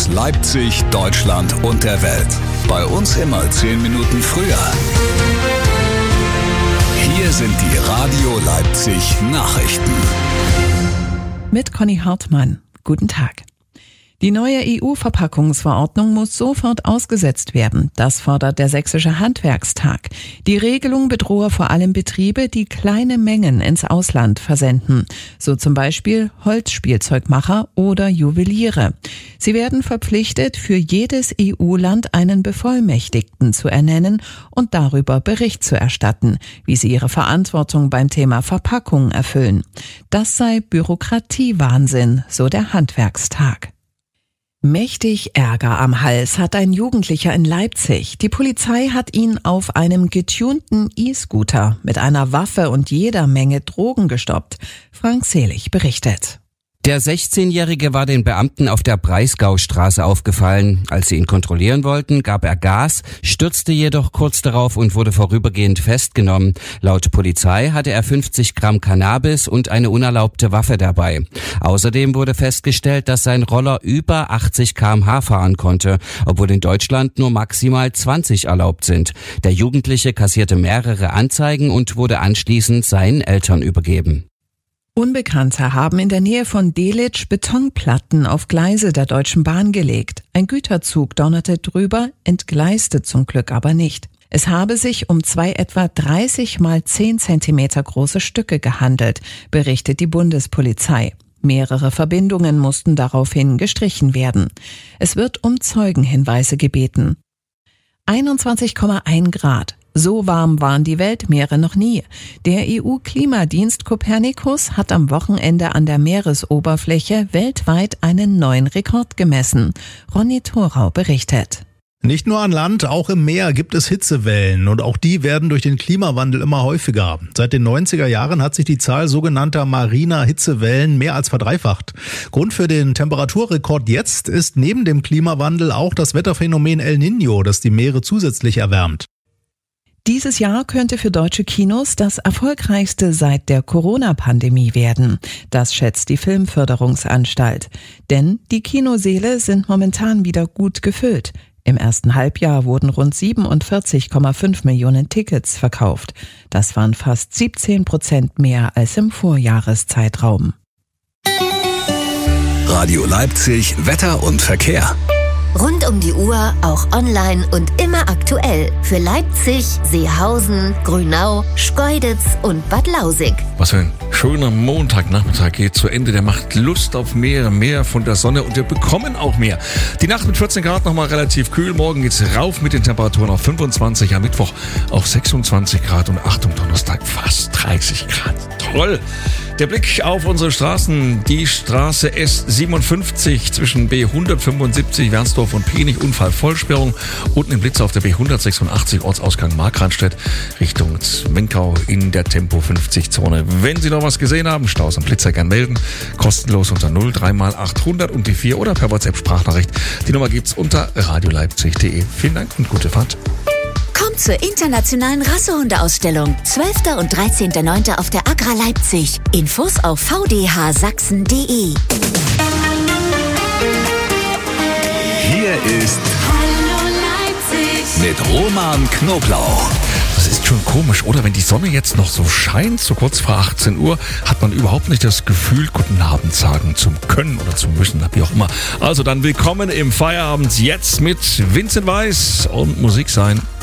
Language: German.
aus Leipzig, Deutschland und der Welt. Bei uns immer 10 Minuten früher. Hier sind die Radio Leipzig Nachrichten. Mit Conny Hartmann. Guten Tag. Die neue EU-Verpackungsverordnung muss sofort ausgesetzt werden. Das fordert der Sächsische Handwerkstag. Die Regelung bedrohe vor allem Betriebe, die kleine Mengen ins Ausland versenden. So zum Beispiel Holzspielzeugmacher oder Juweliere. Sie werden verpflichtet, für jedes EU-Land einen Bevollmächtigten zu ernennen und darüber Bericht zu erstatten, wie sie ihre Verantwortung beim Thema Verpackung erfüllen. Das sei Bürokratiewahnsinn, so der Handwerkstag. Mächtig Ärger am Hals hat ein Jugendlicher in Leipzig. Die Polizei hat ihn auf einem getunten E-Scooter mit einer Waffe und jeder Menge Drogen gestoppt. Frank Selig berichtet. Der 16-Jährige war den Beamten auf der Breisgaustraße aufgefallen. Als sie ihn kontrollieren wollten, gab er Gas, stürzte jedoch kurz darauf und wurde vorübergehend festgenommen. Laut Polizei hatte er 50 Gramm Cannabis und eine unerlaubte Waffe dabei. Außerdem wurde festgestellt, dass sein Roller über 80 km/h fahren konnte, obwohl in Deutschland nur maximal 20 erlaubt sind. Der Jugendliche kassierte mehrere Anzeigen und wurde anschließend seinen Eltern übergeben. Unbekannte haben in der Nähe von Delitzsch Betonplatten auf Gleise der Deutschen Bahn gelegt. Ein Güterzug donnerte drüber, entgleiste zum Glück aber nicht. Es habe sich um 2 etwa 30 mal 10 Zentimeter große Stücke gehandelt, berichtet die Bundespolizei. Mehrere Verbindungen mussten daraufhin gestrichen werden. Es wird um Zeugenhinweise gebeten. 21,1 Grad. So warm waren die Weltmeere noch nie. Der EU-Klimadienst Copernicus hat am Wochenende an der Meeresoberfläche weltweit einen neuen Rekord gemessen. Ronny Thorau berichtet. Nicht nur an Land, auch im Meer gibt es Hitzewellen und auch die werden durch den Klimawandel immer häufiger. Seit den 90er Jahren hat sich die Zahl sogenannter mariner Hitzewellen mehr als verdreifacht. Grund für den Temperaturrekord jetzt ist neben dem Klimawandel auch das Wetterphänomen El Niño, das die Meere zusätzlich erwärmt. Dieses Jahr könnte für deutsche Kinos das erfolgreichste seit der Corona-Pandemie werden. Das schätzt die Filmförderungsanstalt. Denn die Kinosäle sind momentan wieder gut gefüllt. Im ersten Halbjahr wurden rund 47,5 Millionen Tickets verkauft. Das waren fast 17% mehr als im Vorjahreszeitraum. Radio Leipzig, Wetter und Verkehr. Rund um die Uhr, auch online und immer aktuell. Für Leipzig, Seehausen, Grünau, Schkeuditz und Bad Lausig. Was für ein schöner Montagnachmittag geht zu Ende. Der macht Lust auf mehr von der Sonne und wir bekommen auch mehr. Die Nacht mit 14 Grad nochmal relativ kühl. Morgen geht's rauf mit den Temperaturen auf 25, am Mittwoch auf 26 Grad und Achtung, Donnerstag fast 30 Grad. Toll! Der Blick auf unsere Straßen, die Straße S57 zwischen B175 Wernsdorf und Penich, Unfallvollsperrung. Unten im Blitz auf der B186 Ortsausgang Markranstädt Richtung Zwinkau in der Tempo 50 Zone. Wenn Sie noch was gesehen haben, Staus und Blitzer gern melden. Kostenlos unter 03 mal 800 und die 4 oder per WhatsApp Sprachnachricht. Die Nummer gibt's unter radioleipzig.de. Vielen Dank und gute Fahrt. Kommt zur internationalen Rassehundeausstellung. 12. und 13.09. auf der Agra Leipzig. Infos auf vdhsachsen.de. Hier ist Hallo Leipzig mit Roman Knoblauch. Das ist schon komisch, oder? Wenn die Sonne jetzt noch so scheint, so kurz vor 18 Uhr, hat man überhaupt nicht das Gefühl, guten Abend sagen zu können oder zu müssen, wie auch immer. Also dann willkommen im Feierabend jetzt mit Vincent Weiss und Musik sein.